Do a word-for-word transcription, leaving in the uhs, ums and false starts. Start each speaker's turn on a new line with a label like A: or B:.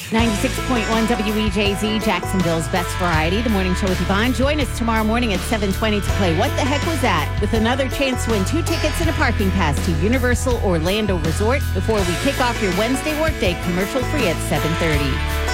A: ninety-six point one W E J Z, Jacksonville's best variety, the morning show with Yvonne. Join us tomorrow morning at seven twenty to play What the Heck Was That? With another chance to win two tickets and a parking pass to Universal Orlando Resort before we kick off your Wednesday workday commercial free at seven thirty.